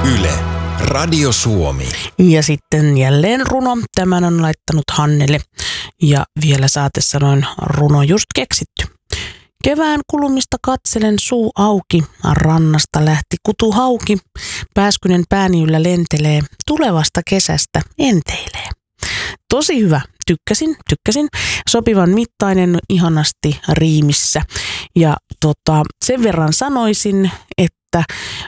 Yle, Radio Suomi. Ja sitten jälleen runo. Tämän on laittanut Hannele. Ja vielä saatesanoin runo just keksitty. Kevään kulumista katselen suu auki, rannasta lähti kutu hauki. Pääskynen pääni yllä lentelee, tulevasta kesästä enteilee. Tosi hyvä, tykkäsin. Sopivan mittainen, ihanasti riimissä. Ja sen verran sanoisin, että